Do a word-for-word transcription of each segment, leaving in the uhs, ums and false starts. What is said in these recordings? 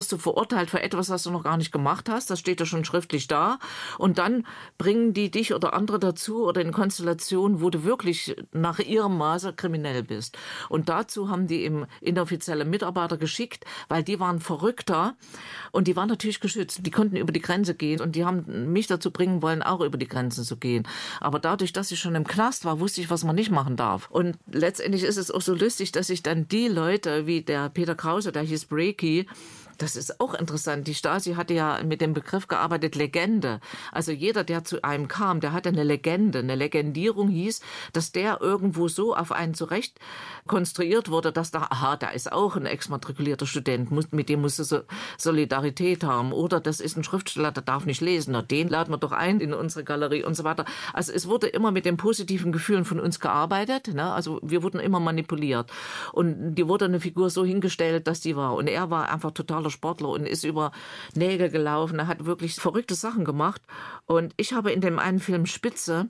wirst du verurteilt für etwas, was du noch gar nicht gemacht hast. Das steht ja schon schriftlich da. Und dann bringen die dich oder andere dazu oder in Konstellationen, wo du wirklich nach ihrem Maße kriminell bist. Und dazu haben die eben inoffizielle Mitarbeiter geschickt, weil die waren verrückter und die waren natürlich geschützt. Die konnten über die Grenze gehen und die haben mich dazu bringen wollen, auch über die Grenzen zu gehen. Aber dadurch, dass ich schon im Knast war, wusste ich, was man nicht machen darf. Und letztendlich ist es auch so lustig, dass ich dann die Leute, wie der Peter Krause, der hieß Breaky, das ist auch interessant. Die Stasi hatte ja mit dem Begriff gearbeitet, Legende. Also jeder, der zu einem kam, der hatte eine Legende. Eine Legendierung hieß, dass der irgendwo so auf einen zurecht konstruiert wurde, dass da, aha, da ist auch ein exmatrikulierter Student, mit dem musst du Solidarität haben. Oder das ist ein Schriftsteller, der darf nicht lesen. Na, den laden wir doch ein in unsere Galerie und so weiter. Also es wurde immer mit den positiven Gefühlen von uns gearbeitet. Ne? Also wir wurden immer manipuliert. Und die wurde eine Figur so hingestellt, dass die war. Und er war einfach totaler Sportler und ist über Nägel gelaufen. Er hat wirklich verrückte Sachen gemacht. Und ich habe in dem einen Film Spitze,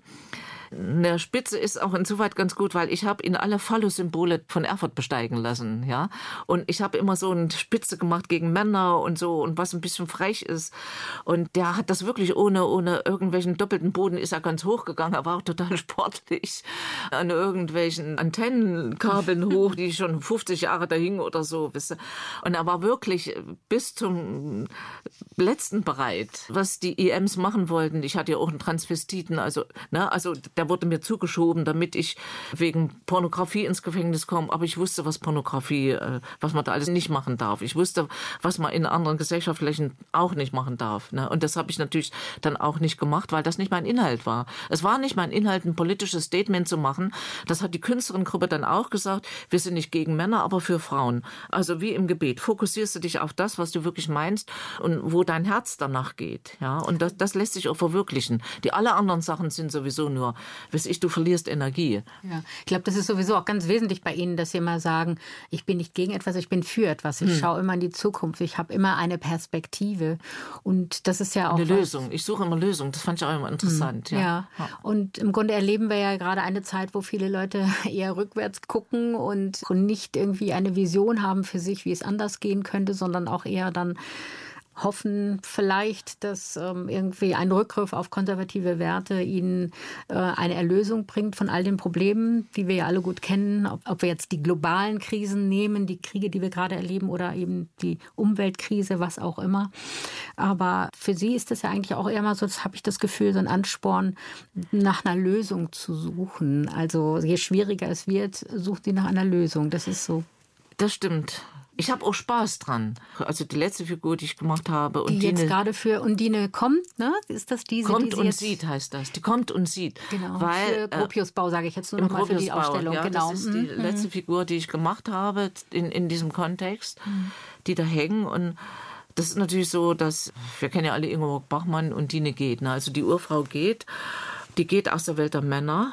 eine Spitze ist auch insoweit ganz gut, weil ich habe ihn alle Phallus-Symbole von Erfurt besteigen lassen, ja. Und ich habe immer so eine Spitze gemacht gegen Männer und so und was ein bisschen frech ist. Und der hat das wirklich ohne, ohne irgendwelchen doppelten Boden ist er ganz hoch gegangen. Er war auch total sportlich an irgendwelchen Antennenkabeln hoch, die schon fünfzig Jahre da hingen oder so, wisst ihr. Und er war wirklich bis zum letzten bereit, was die I Ms machen wollten. Ich hatte ja auch einen Transvestiten, also, ne, also der wurde mir zugeschoben, damit ich wegen Pornografie ins Gefängnis komme. Aber ich wusste, was Pornografie, was man da alles nicht machen darf. Ich wusste, was man in anderen Gesellschaftsflächen auch nicht machen darf. Ne? Und das habe ich natürlich dann auch nicht gemacht, weil das nicht mein Inhalt war. Es war nicht mein Inhalt, ein politisches Statement zu machen. Das hat die Künstlerinnengruppe dann auch gesagt. Wir sind nicht gegen Männer, aber für Frauen. Also wie im Gebet. Fokussierst du dich auf das, was du wirklich meinst und wo dein Herz danach geht. Ja? Und das, das lässt sich auch verwirklichen. Die alle anderen Sachen sind sowieso nur, weiß ich, du verlierst Energie. Ja, ich glaube, das ist sowieso auch ganz wesentlich bei Ihnen, dass Sie immer sagen, ich bin nicht gegen etwas, ich bin für etwas. Ich hm. schaue immer in die Zukunft, ich habe immer eine Perspektive. Und das ist ja auch eine Lösung. Ich suche immer Lösungen. Das fand ich auch immer interessant. Hm. Ja. Ja. ja, und im Grunde erleben wir ja gerade eine Zeit, wo viele Leute eher rückwärts gucken und nicht irgendwie eine Vision haben für sich, wie es anders gehen könnte, sondern auch eher dann hoffen vielleicht, dass ähm, irgendwie ein Rückgriff auf konservative Werte ihnen äh, eine Erlösung bringt von all den Problemen, die wir ja alle gut kennen. Ob, ob wir jetzt die globalen Krisen nehmen, die Kriege, die wir gerade erleben oder eben die Umweltkrise, was auch immer. Aber für Sie ist das ja eigentlich auch eher mal so, das habe ich das Gefühl, so ein Ansporn, nach einer Lösung zu suchen. Also je schwieriger es wird, sucht Sie nach einer Lösung. Das ist so. Das stimmt. Ich habe auch Spaß dran. Also die letzte Figur, die ich gemacht habe. Die Undine, jetzt gerade für Undine kommt, ne? Ist das diese? Kommt die und jetzt sieht, heißt das. Die kommt und sieht. Genau, weil, für Gropiusbau sage ich jetzt nur noch mal für die Ausstellung. Ja, genau. Das ist die mhm. letzte Figur, die ich gemacht habe in, in diesem Kontext, mhm. die da hängen. Und das ist natürlich so, dass, wir kennen ja alle Ingeborg Bachmann, Undine geht. Ne? Also die Urfrau geht, die geht aus der Welt der Männer.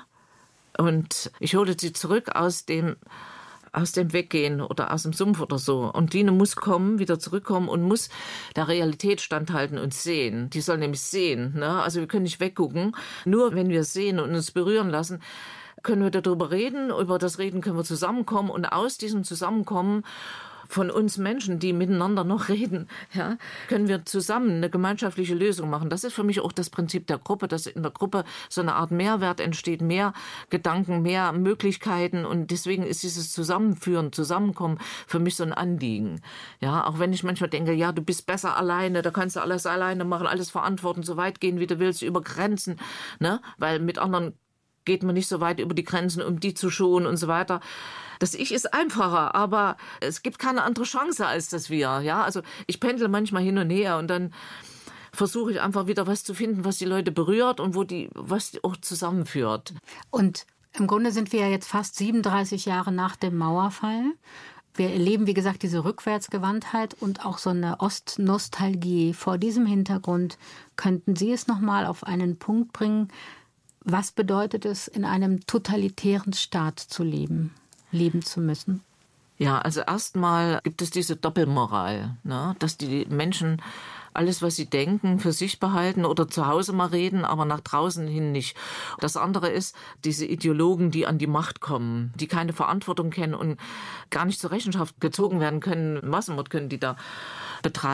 Und ich hole sie zurück aus dem... aus dem Weggehen oder aus dem Sumpf oder so. Und Dine muss kommen, wieder zurückkommen und muss der Realität standhalten und sehen. Die soll nämlich sehen. Ne? Also wir können nicht weggucken. Nur wenn wir sehen und uns berühren lassen, können wir darüber reden. Über das Reden können wir zusammenkommen. Und aus diesem Zusammenkommen von uns Menschen, die miteinander noch reden, ja, können wir zusammen eine gemeinschaftliche Lösung machen. Das ist für mich auch das Prinzip der Gruppe, dass in der Gruppe so eine Art Mehrwert entsteht, mehr Gedanken, mehr Möglichkeiten. Und deswegen ist dieses Zusammenführen, Zusammenkommen für mich so ein Anliegen. Ja, auch wenn ich manchmal denke, ja, du bist besser alleine, da kannst du alles alleine machen, alles verantworten, so weit gehen, wie du willst, über Grenzen, ne? Weil mit anderen geht man nicht so weit über die Grenzen, um die zu schonen und so weiter. Das Ich ist einfacher, aber es gibt keine andere Chance als das Wir. Ja, also ich pendle manchmal hin und her und dann versuche ich einfach wieder was zu finden, was die Leute berührt und wo die was auch zusammenführt. Und im Grunde sind wir ja jetzt fast siebenunddreißig Jahre nach dem Mauerfall. Wir erleben, wie gesagt, diese Rückwärtsgewandtheit und auch so eine Ostnostalgie. Vor diesem Hintergrund könnten Sie es noch mal auf einen Punkt bringen. Was bedeutet es, in einem totalitären Staat zu leben? leben zu müssen? Ja, also erstmal gibt es diese Doppelmoral, ne? Dass die Menschen alles, was sie denken, für sich behalten oder zu Hause mal reden, aber nach draußen hin nicht. Das andere ist diese Ideologen, die an die Macht kommen, die keine Verantwortung kennen und gar nicht zur Rechenschaft gezogen werden können. Massenmord können die da betreiben.